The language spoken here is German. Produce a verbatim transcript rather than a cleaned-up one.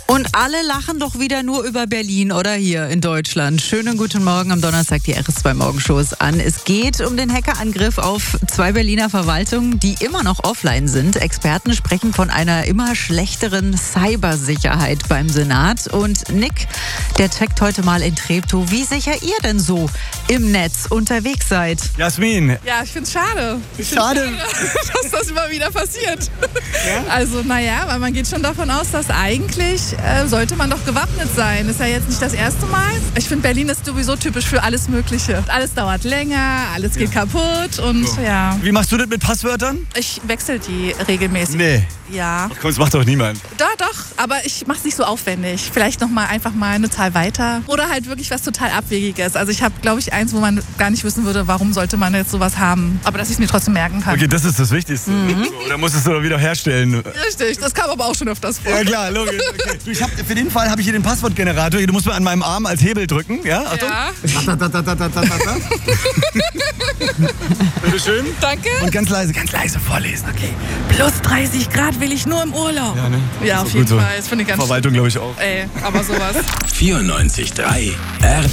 Und alle lachen doch wieder nur über Berlin oder hier in Deutschland. Schönen guten Morgen am Donnerstag, die R S zwei Morgenshows an. Es geht um den Hackerangriff auf zwei Berliner Verwaltungen, die immer noch offline sind. Experten sprechen von einer immer schlechteren Cybersicherheit beim Senat. Und Nick, der checkt heute mal in Treptow, wie sicher ihr denn so im Netz unterwegs seid. Jasmin. Ja, ich finde es schade. Ich Schade. find's schade, dass das immer wieder passiert. Ja? Also, naja, weil man geht schon davon aus, dass eigentlich äh, sollte man doch gewappnet sein. Ist ja jetzt nicht das erste Mal. Ich finde, Berlin ist sowieso typisch für alles Mögliche. Alles dauert länger, alles geht ja. kaputt und so. ja. Wie machst du das mit Passwörtern? Ich wechsle die regelmäßig. Nee. Ja. Ach komm, das macht doch niemand. Doch, doch, aber ich mache es nicht so aufwendig. Vielleicht noch mal einfach mal eine Zahl weiter. Oder halt wirklich was total Abwegiges. Also ich habe, glaube ich, eins, wo man gar nicht wissen würde, warum sollte man jetzt sowas haben. Aber dass ich es mir trotzdem merken kann. Okay, das ist das Wichtigste. Mhm. So, oder musst du es doch wieder herstellen? Richtig, das kam aber auch schon öfters vor. Ja klar, logisch. Okay. Du, ich hab, für den Fall habe ich hier den Passwortgenerator. Du musst mir an meinem Arm als Hebel drücken. Ja, Achtung. Ja. Bitte schön. Danke. Und ganz leise, ganz leise vorlesen. Okay. Plus dreißig Grad will ich nur im Urlaub. Ja, ne? Ja, auf jeden Fall. Das finde ich ganz Verwaltung, glaube ich, auch. Ey, aber sowas. vierundneunzig Komma drei R